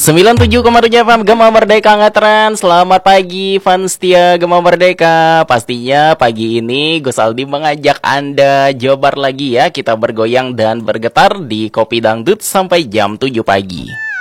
97,7 FM Gema Merdeka ngetren. Selamat pagi fans setia Gema Merdeka. Pastinya pagi ini Gus Aldi mengajak Anda jobar lagi ya. Kita bergoyang dan bergetar di Kopi Dangdut sampai jam 7 pagi.